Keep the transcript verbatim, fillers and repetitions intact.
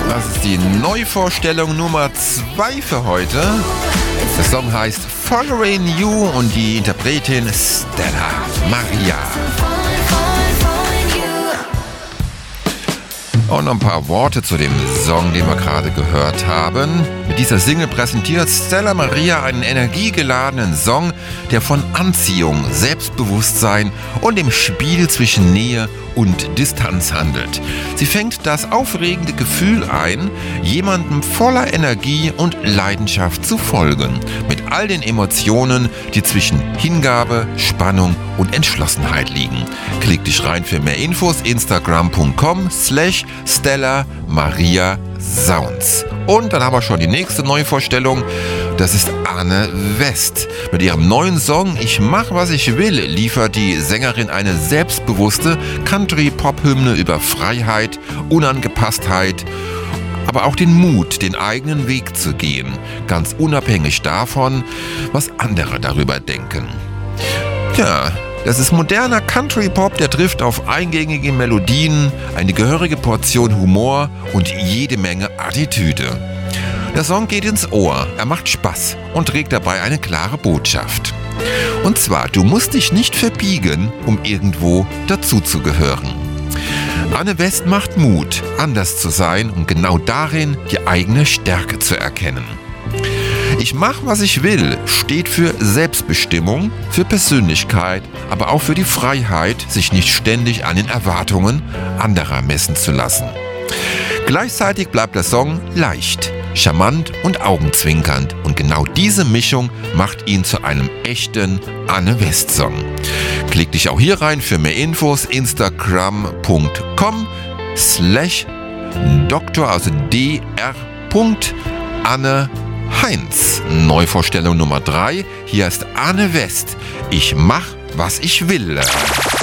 Das ist die Neuvorstellung Nummer zwei für heute. Der Song heißt Following You und die Interpretin Stella Maria. Und noch ein paar Worte zu dem Song, den wir gerade gehört haben. Mit dieser Single präsentiert Stella Maria einen energiegeladenen Song, der von Anziehung, Selbstbewusstsein und dem Spiel zwischen Nähe und Distanz handelt. Sie fängt das aufregende Gefühl ein, jemandem voller Energie und Leidenschaft zu folgen, mit all den Emotionen, die zwischen Hingabe, Spannung und Entschlossenheit liegen. Klick dich rein für mehr Infos, instagram punkt com slash Stella Maria Sounds. Und dann haben wir schon die nächste Neuvorstellung. Das ist Anne West. Mit ihrem neuen Song Ich mach, was ich will, liefert die Sängerin eine selbstbewusste Country-Pop-Hymne über Freiheit, Unangepasstheit, aber auch den Mut, den eigenen Weg zu gehen, ganz unabhängig davon, was andere darüber denken. Ja, das ist moderner Country-Pop, der trifft auf eingängige Melodien, eine gehörige Portion Humor und jede Menge Attitüde. Der Song geht ins Ohr, er macht Spaß und trägt dabei eine klare Botschaft. Und zwar, du musst dich nicht verbiegen, um irgendwo dazuzugehören. Anne West macht Mut, anders zu sein und genau darin die eigene Stärke zu erkennen. Ich mach, was ich will, steht für Selbstbestimmung, für Persönlichkeit, aber auch für die Freiheit, sich nicht ständig an den Erwartungen anderer messen zu lassen. Gleichzeitig bleibt der Song leicht, charmant und augenzwinkernd und genau diese Mischung macht ihn zu einem echten Anne West Song. Klick dich auch hier rein für mehr Infos, instagram punkt com slash Doktor, also Dr. Anne Heinz. Neuvorstellung Nummer drei. Hier ist Anne West. Ich mach, was ich will.